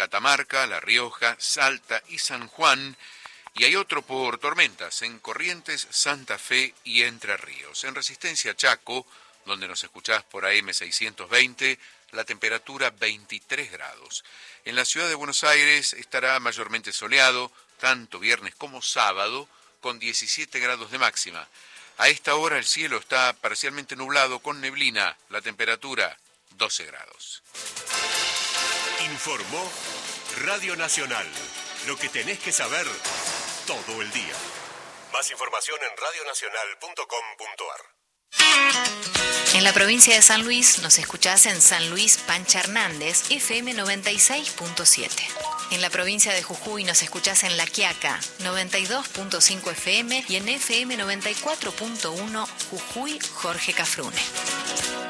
Catamarca, La Rioja, Salta y San Juan. Y hay otro por tormentas en Corrientes, Santa Fe y Entre Ríos. En Resistencia Chaco, donde nos escuchás por AM 620, la temperatura 23 grados. En la ciudad de Buenos Aires estará mayormente soleado, tanto viernes como sábado, con 17 grados de máxima. A esta hora el cielo está parcialmente nublado con neblina, la temperatura 12 grados. Informó Radio Nacional. Lo que tenés que saber todo el día. Más información en radionacional.com.ar. En la provincia de San Luis nos escuchás en San Luis Pancha Hernández, FM 96.7. En la provincia de Jujuy nos escuchás en La Quiaca, 92.5 FM y en FM 94.1 Jujuy Jorge Cafrune.